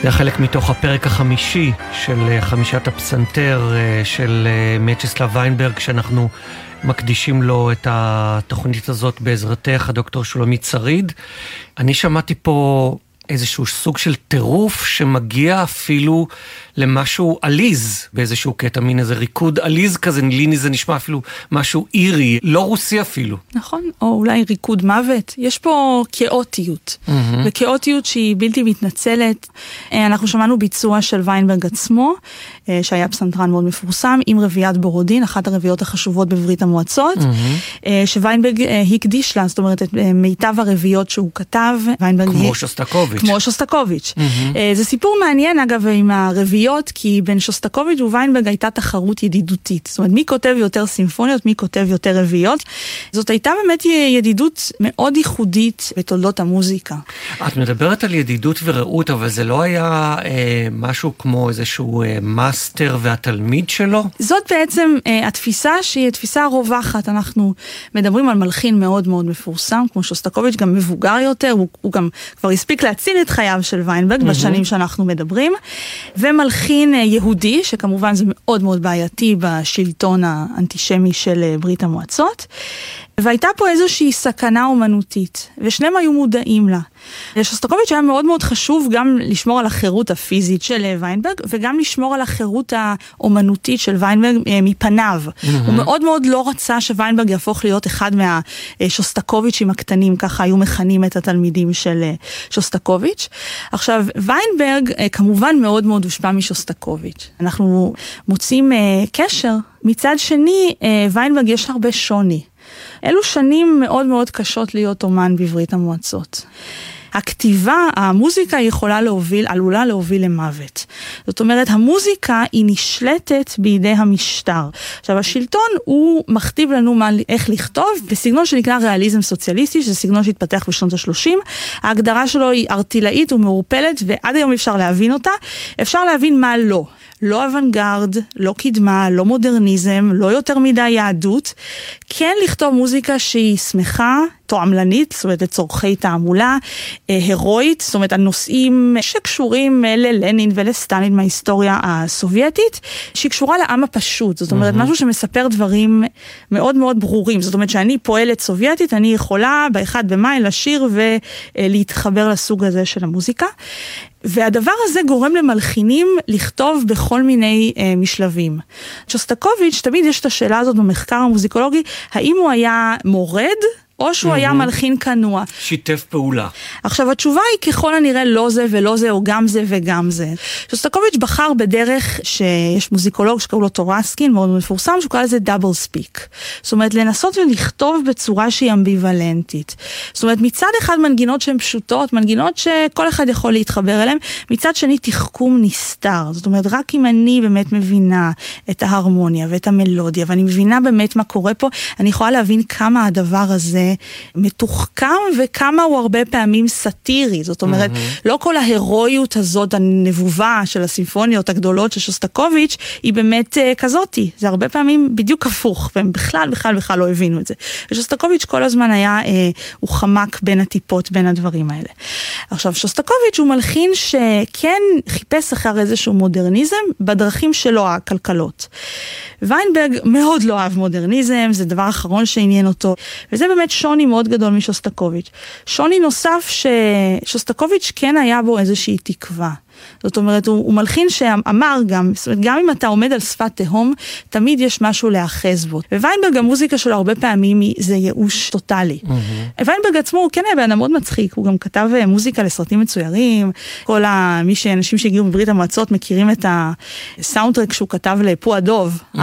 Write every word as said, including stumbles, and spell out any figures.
זה חלק מתוך הפרק החמישי של חמישת הפסנתר של מיeczysław ויינברג, שאנחנו מקדישים לו את התוכנית הזאת בעזרתך, הדוקטור שולמית שריד. אני שמעתי פה איזשהו סוג של טירוף שמגיע אפילו למשהו עליז באיזשהו קטע, מין איזה ריקוד עליז כזה, ליני זה נשמע אפילו משהו אירי, לא רוסי אפילו. נכון, או אולי ריקוד מוות. יש פה כאוטיות, mm-hmm. וכאוטיות שהיא בלתי מתנצלת. אנחנו שמענו ביצוע של ויינברג עצמו, שהיה פסנתרן מאוד מפורסם, עם רביעיית בורודין, אחת הרביעיות החשובות בברית המועצות, mm-hmm. שוויינברג הקדיש לה, זאת אומרת, את מיטב הרביעיות שהוא כתב. כמו היא... שוסטקוביץ'. כמו שוסטקוביץ'. Mm-hmm. זה סיפור מעניין, אגב, עם הרביעיות, כי בין שוסטקוביץ' וויינברג הייתה תחרות ידידותית. זאת אומרת, מי כותב יותר סימפוניות, מי כותב יותר רביעיות. זאת הייתה באמת ידידות מאוד ייחודית בתולדות המוזיקה. את מדברת על ידידות ורעות, אבל זה לא היה אה, משהו כמו איזשהו אה, מאסטר והתלמיד שלו? זאת בעצם אה, התפיסה שהיא התפיסה הרווחת. אנחנו מדברים על מלחין מאוד מאוד מפורסם, כמו שוסטקוביץ', גם מבוגר יותר, הוא, הוא גם כבר הספיק להציל את חייו של ויינברג mm-hmm. בשנים שאנחנו מדברים, ומלחין יהודי, שכמובן זה מאוד מאוד בעייתי בשלטון האנטישמי של ברית המועצות, והייתה פה איזושהי סכנה אומנותית, ושניהם היו מודעים לה. לשוסטקוביץ' היה מאוד מאוד חשוב גם לשמור על החירות הפיזית של ויינברג, וגם לשמור על החירות האומנותית של ויינברג מפניו. Mm-hmm. הוא מאוד מאוד לא רצה שוויינברג יהפוך להיות אחד מהשוסטקוביצ'ים הקטנים, ככה היו מכנים את התלמידים של שוסטקוביץ'. עכשיו, ויינברג כמובן מאוד מאוד הושפע משוסטקוביץ'. אנחנו מוצאים קשר. מצד שני, ויינברג יש הרבה שוני. אלו שנים מאוד מאוד קשות להיות אומן בברית המועצות. הכתיבה, המוזיקה יכולה להוביל, עלולה להוביל למוות. זאת אומרת, המוזיקה היא נשלטת בידי המשטר. עכשיו, השלטון הוא מכתיב לנו מה, איך לכתוב, בסגנון שנקרא ריאליזם סוציאליסטי, שזה סגנון שהתפתח בשנות ה-שלושים. ההגדרה שלו היא ארטילאית ומעורפלת, ועד היום אפשר להבין אותה. אפשר להבין מה לא. לא אוונגרד, לא קדמה, לא מודרניזם, לא יותר מדי יהדות. כן לכתוב מוזיקה שהיא שמחה, תועמלנית, זאת אומרת לצורכי תעמולה, הרואית, זאת אומרת הנושאים שקשורים ללנין ולסטלין מההיסטוריה הסובייטית, שהיא קשורה לעם הפשוט, זאת אומרת mm-hmm. משהו שמספר דברים מאוד מאוד ברורים, זאת אומרת שאני פועלת סובייטית, אני יכולה באחד במאי לשיר ולהתחבר לסוג הזה של המוזיקה, והדבר הזה גורם למלחינים לכתוב בכל מיני אה, משלבים. שוסטקוביץ' תמיד יש את השאלה הזאת במחקר המוזיקולוגי, האם הוא היה מורד, או שהוא mm-hmm. היה מלחין כנוע. שיתף פעולה. עכשיו, התשובה היא ככל הנראה לא זה ולא זה, או גם זה וגם זה. שוסטקוביץ' בחר בדרך שיש מוזיקולוג שקראו לו טורסקין, מאוד מפורסם, שהוא קרא לזה דאבל ספיק. זאת אומרת, לנסות ולכתוב בצורה שהיא אמביוולנטית. זאת אומרת, מצד אחד מנגינות שהן פשוטות, מנגינות שכל אחד יכול להתחבר אליהן, מצד שני תחכום נסתר. זאת אומרת, רק אם אני באמת מבינה את ההרמוניה ואת המלודיה, ואני מבינה באמת מה קורה פה, אני יכולה להבין כמה הדבר הזה מתוחכם וכמה הוא הרבה פעמים סטירי. זאת אומרת, mm-hmm. לא כל ההירואיות הזאת, הנבובה של הסימפוניות הגדולות של שוסטקוביץ' היא באמת uh, כזאתי. זה הרבה פעמים בדיוק הפוך, והם בכלל, בכלל, בכלל לא הבינו את זה. ושוסטקוביץ' כל הזמן היה, uh, הוא חמק בין הטיפות, בין הדברים האלה. עכשיו, שוסטקוביץ' הוא מלחין שכן חיפש אחר איזשהו מודרניזם בדרכים שלו, הכלכלות. ויינברג מאוד לא אהב מודרניזם, זה דבר אחרון שעניין אותו, וזה באמת שוני מאוד גדול משוסטקוביץ'. שוני נוסף ששוסטקוביץ' כן היה בו איזושהי תקווה. זאת אומרת, הוא, הוא מלחין שאמר גם, זאת אומרת, גם אם אתה עומד על שפת תהום, תמיד יש משהו להאחז בו. וויינברג, המוזיקה שלו הרבה פעמים זה ייאוש טוטלי. Mm-hmm. ויינברג עצמו, הוא כן היה בן מאוד מצחיק, הוא גם כתב מוזיקה לסרטים מצוירים, כל ה... מי שאנשים שהגיעו מברית המועצות מכירים את הסאונדטרק שהוא כתב לפועדוב,